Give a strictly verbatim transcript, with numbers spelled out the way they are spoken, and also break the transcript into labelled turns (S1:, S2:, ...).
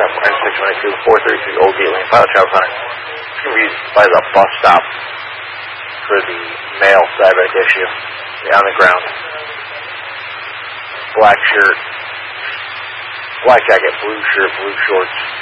S1: M six twenty-two, four thirty-three Old Gate Lane, pilot travel time. It's going to be by the bus stop for the mail diabetic issue. On the ground. Black shirt, black jacket, blue shirt, blue shorts.